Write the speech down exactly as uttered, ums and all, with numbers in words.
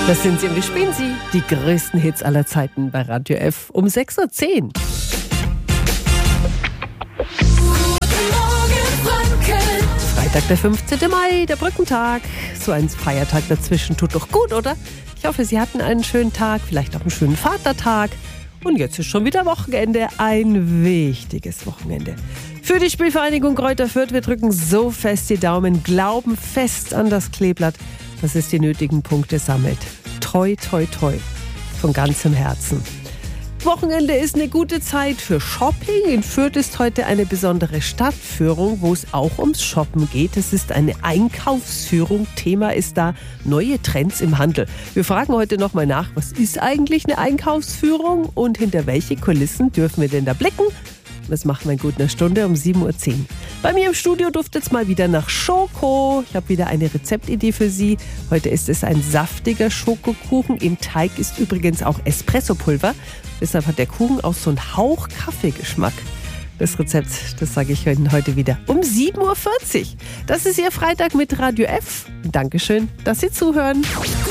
Das sind sie und wir spielen sie. Die größten Hits aller Zeiten bei Radio F um sechs Uhr zehn. Freitag, der fünfzehnten Mai, der Brückentag. So ein Feiertag dazwischen tut doch gut, oder? Ich hoffe, Sie hatten einen schönen Tag, vielleicht auch einen schönen Vatertag. Und jetzt ist schon wieder Wochenende, ein wichtiges Wochenende. Für die Spielvereinigung Greuther Fürth, wir drücken so fest die Daumen, glauben fest an das Kleeblatt, dass es die nötigen Punkte sammelt. Toi, toi, toi. Von ganzem Herzen. Wochenende ist eine gute Zeit für Shopping. In Fürth ist heute eine besondere Stadtführung, wo es auch ums Shoppen geht. Es ist eine Einkaufsführung. Thema ist da neue Trends im Handel. Wir fragen heute nochmal nach, was ist eigentlich eine Einkaufsführung und hinter welche Kulissen dürfen wir denn da blicken? Das machen wir in gut einer Stunde um sieben Uhr zehn. Bei mir im Studio duftet es mal wieder nach Schoko. Ich habe wieder eine Rezeptidee für Sie. Heute ist es ein saftiger Schokokuchen. Im Teig ist übrigens auch Espressopulver. Deshalb hat der Kuchen auch so einen Hauch Kaffeegeschmack. Das Rezept, das sage ich Ihnen heute wieder um sieben Uhr vierzig. Das ist Ihr Freitag mit Radio F. Dankeschön, dass Sie zuhören.